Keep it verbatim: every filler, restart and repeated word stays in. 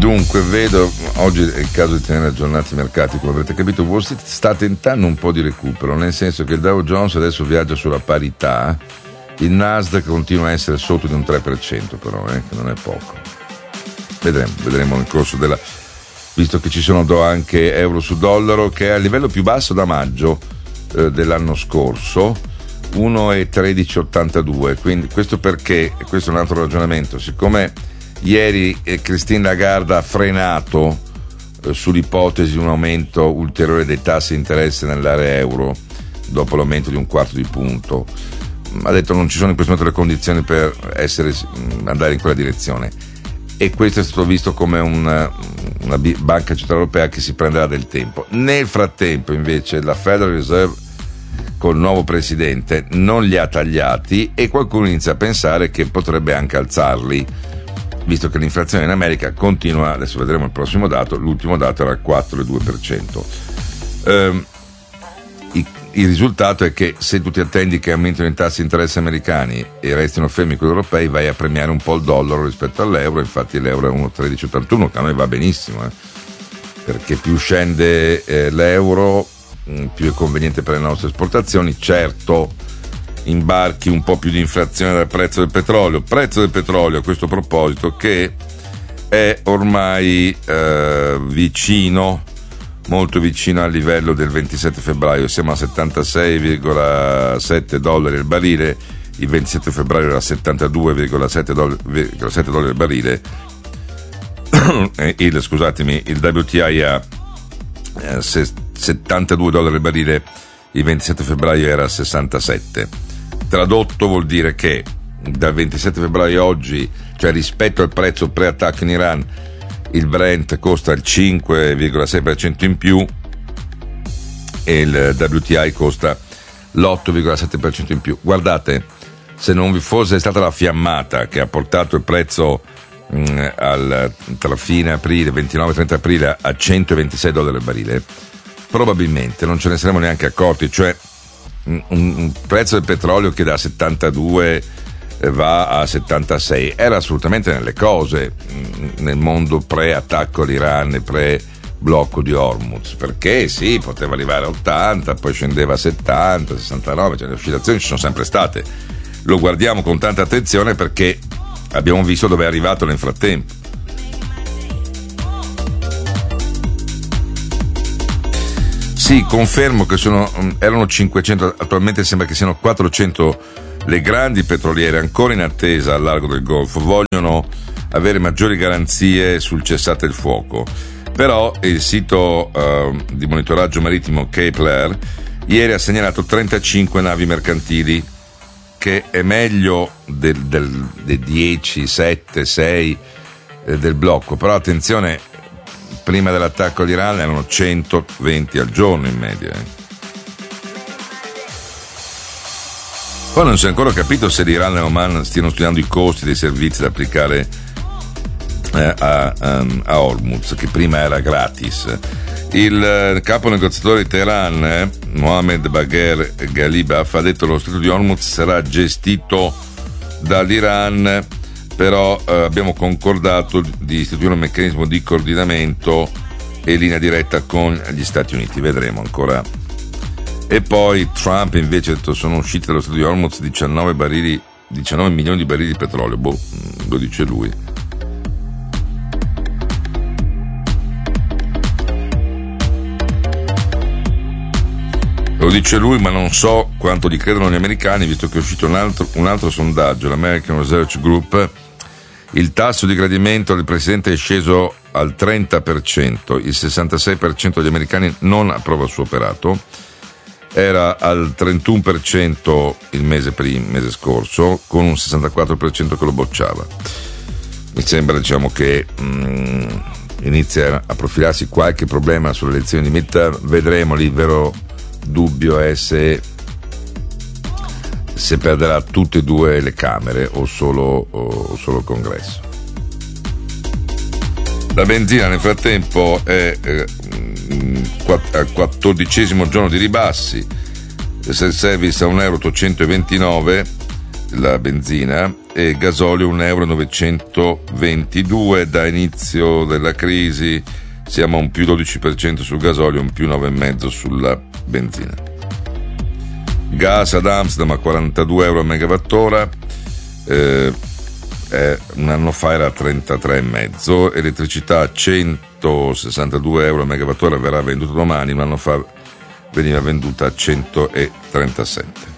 Dunque, vedo, oggi è il caso di tenere aggiornati i mercati, come avrete capito. Wall Street sta tentando un po' di recupero, nel senso che il Dow Jones adesso viaggia sulla parità, il Nasdaq continua a essere sotto di un tre per cento però, eh, che non è poco. Vedremo, vedremo nel corso della... visto che ci sono do anche euro su dollaro, che è a livello più basso da maggio eh, dell'anno scorso, uno virgola tredici ottantadue, quindi questo perché, questo è un altro ragionamento, siccome ieri eh, Christine Lagarde ha frenato eh, sull'ipotesi di un aumento ulteriore dei tassi di interesse nell'area euro dopo l'aumento di un quarto di punto, ha detto non ci sono in questo momento le condizioni per essere, andare in quella direzione, e questo è stato visto come una, una banca centrale europea che si prenderà del tempo. Nel frattempo invece la Federal Reserve col nuovo presidente non li ha tagliati e qualcuno inizia a pensare che potrebbe anche alzarli, visto che l'inflazione in America continua, adesso vedremo il prossimo dato, l'ultimo dato era il quattro virgola due per cento. Um, il, il risultato è che se tu ti attendi che aumentino i tassi di interesse americani e restino fermi quelli europei, vai a premiare un po' il dollaro rispetto all'euro, infatti l'euro è uno virgola tredici ottantuno, che a me va benissimo, eh, perché più scende eh, l'euro, mh, più è conveniente per le nostre esportazioni. Certo, imbarchi un po' più di inflazione dal prezzo del petrolio, prezzo del petrolio a questo proposito che è ormai eh, vicino, molto vicino al livello del ventisette febbraio, siamo a settantasei virgola sette dollari al barile, il ventisette febbraio era settantadue virgola sette dollari al barile, il, scusatemi, il W T I a eh, settantadue dollari al barile, il ventisette febbraio era sessantasette. Tradotto vuol dire che dal ventisette febbraio a oggi, cioè rispetto al prezzo pre-attacco in Iran, il Brent costa il cinque virgola sei per cento in più e il W T I costa l'otto virgola sette per cento in più. Guardate, se non vi fosse stata la fiammata che ha portato il prezzo mh, al, tra fine aprile, ventinove e trenta aprile, a centoventisei dollari al barile, probabilmente non ce ne saremmo neanche accorti, cioè un, un prezzo del petrolio che da settantadue va a settantasei era assolutamente nelle cose nel mondo pre-attacco all'Iran e pre-blocco di Hormuz, perché sì, poteva arrivare a ottanta, poi scendeva a settanta, sessantanove, cioè le oscillazioni ci sono sempre state. Lo guardiamo con tanta attenzione perché abbiamo visto dove è arrivato nel frattempo. Sì, confermo che sono, erano cinquecento, attualmente sembra che siano quattrocento le grandi petroliere ancora in attesa al largo del Golfo, vogliono avere maggiori garanzie sul cessate il fuoco. Però il sito uh, di monitoraggio marittimo Kepler ieri ha segnalato trentacinque navi mercantili, che è meglio del, del, dei dieci, sette, sei eh, del blocco, però attenzione, prima dell'attacco all'Iran erano centoventi al giorno in media. Eh. Poi non si è ancora capito se l'Iran e Oman stiano studiando i costi dei servizi da applicare eh, a, um, a Hormuz, che prima era gratis. Il eh, capo negoziatore di Teheran, eh, Mohammed Bagher Ghalibaf, ha detto che lo stretto di Hormuz sarà gestito dall'Iran, però eh, abbiamo concordato di istituire un meccanismo di coordinamento e linea diretta con gli Stati Uniti. Vedremo ancora. E poi Trump invece ha detto sono usciti dallo stretto di Hormuz diciannove barili, diciannove milioni di barili di petrolio. Boh, lo dice lui. Lo dice lui, ma non so quanto gli credono gli americani, visto che è uscito un altro, un altro sondaggio, l'American Research Group. Il tasso di gradimento del presidente è sceso al trenta per cento, il sessantasei per cento degli americani non approva il suo operato, era al trentuno per cento il mese prima, mese scorso, con un sessantaquattro per cento che lo bocciava. Mi sembra, diciamo, che mh, inizia a profilarsi qualche problema sulle elezioni di metà, vedremo. Il vero dubbio è se se perderà tutte e due le Camere o solo, o solo il Congresso. La benzina nel frattempo è eh, al quattordicesimo giorno di ribassi, self service a un euro ottocentoventinove la benzina, e gasolio un euro novecentoventidue. Da inizio della crisi siamo a un più dodici per cento sul gasolio, un più nove virgola cinque sulla benzina. Gas ad Amsterdam a quarantadue euro a megawattora, eh, eh, un anno fa era a trentatré virgola cinque. Elettricità a centosessantadue euro a megawattora, verrà venduta domani, un anno fa veniva venduta a centotrentasette.